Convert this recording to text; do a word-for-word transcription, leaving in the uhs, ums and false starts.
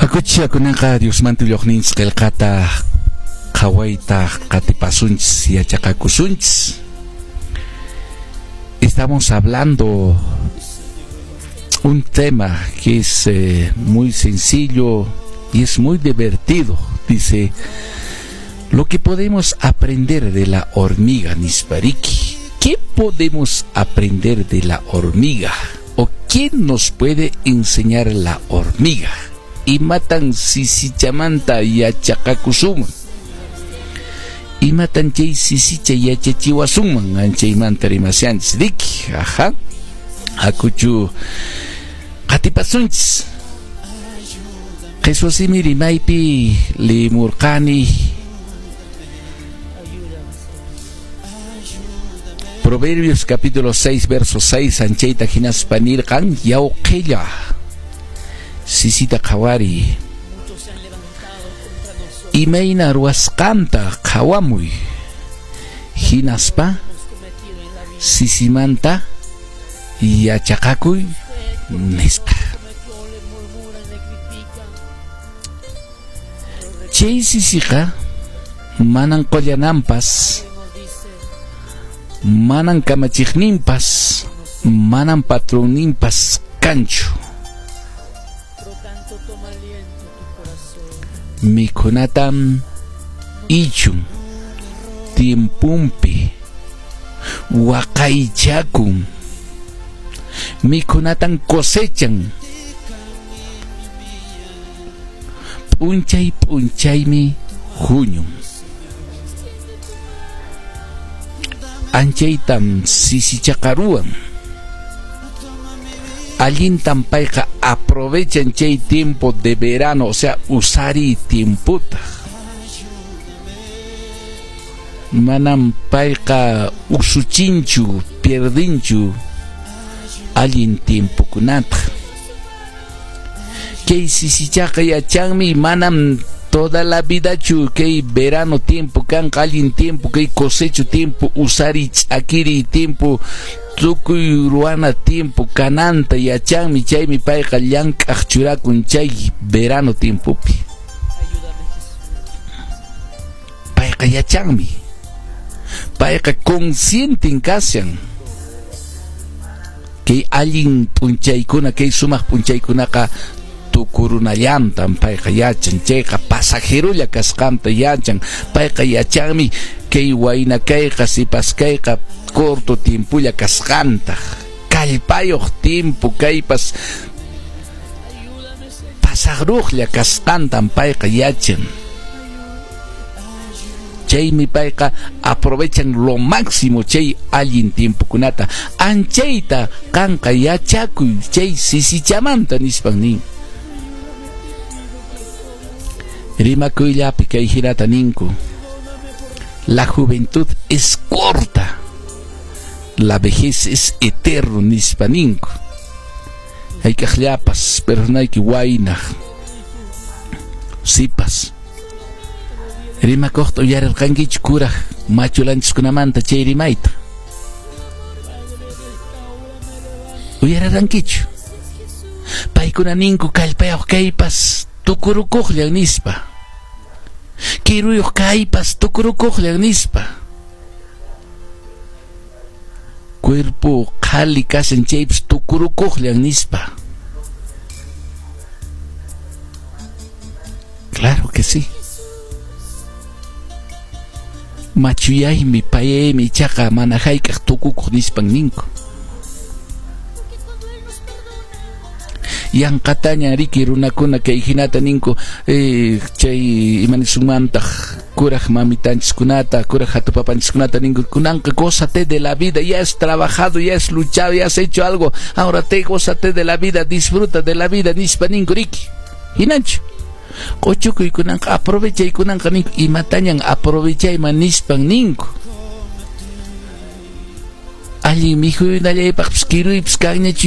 Hakuchi kunanqa Dios mantulloqninchis qillqata qhawayta qatipasunchis yachaqakusunchis. Estamos hablando un tema que es eh, muy sencillo y es muy divertido. Dice, lo que podemos aprender de la hormiga Nispariki. ¿Qué podemos aprender de la hormiga? ¿O quién nos puede enseñar la hormiga? Y matan sisichamanta yachaqakusuman. Y matan chay sisicha yachachiwasuman anchaymanta rimasianchis diki. Ajá. Hakuchu qatipasunchis. Jesusimi rimaypi limurqani Proverbios capítulo seis verso seis anchayta hinaspa nirqan yawqilla sisita qhawari imayna ruwasqanta qhawamuy hinaspa sisimanta yachaqakuy nispa. Chay sisiqa manan qollananpas, manan kamachiqninpas, manan patronninpas kanchu. Mikhunatan ichun tiempumpi waqaychakun. Mikhunatan cosechan punchay punchaymi huñun. Anchaytam sisichaqaruan. Allintam payqa aprovechan chay tiempo de verano, o sea, usari tiemputa. Manam payqa usuchinchu, pierdinchu allin tiempo kunata. Kay sisichaqa yachanmi manam toda la vida chu kay verano tiempo kan allin tiempo kay cosecho tiempo usari akiri tiempo tukuy ruana tiempo kananta yachanmi chaymi payqa llank'aq churakun chay verano tiempopi. Payqa yachanmi, payqa conscienten kasyan kay allin punchaykuna kay sumaq punchaykunaqa tukurunallantam payqa yachan, chayqa pasajerulla kasqanta yachan. Payqa yachanmi kay wayna kayqa sipas kayqa corto tiempulla kasqanta, kallpayuq tiempo kaypas pasaqruqlla kasqantam payqa yachan. Chaymi payqa aprovechan lo máximo chay allin tiempokunata. Anchayta kanqa yachakuy chay sisichamanta nispan nin. Rimakuyllapi kay hirata ninku, la juventud es corta, la vejez es eterno nispa ninku. Hayk'aqllapas personayki waynaq sipas rimakuqta uyarirqankichu kuraq machulanchikkunamanta chay rimayta uyarirqankichu. Paykuna ninku kallpayuq kaypas tukurukuqllan nispa, kiruyuq kaypas tukurukuqllan nispa, cuerpo qhali kasan chaypas tukurukuqllan nispa. Claro que sí. Machuyaymi payaymi chaqa mana hayk'aq tukukuq nispan ninku. Yanqataña riki runakuna kay hinata ninku eh, chay imanisumantaq kuraq mamitanchikkunata, kuraq hatupapanchikkunata ninku kunanqa gózate de la vida, ya has trabajado, ya has luchado, ya has hecho algo, ahora te gózate de la vida, disfruta de la vida nispa ninku riki hinanchu. Qochukuy kunanqa aprovechay kunanqa ninku imatañan aprovechayman nispan ninku. Allin mikhuyunallaypaqpis kiruypis kanñachu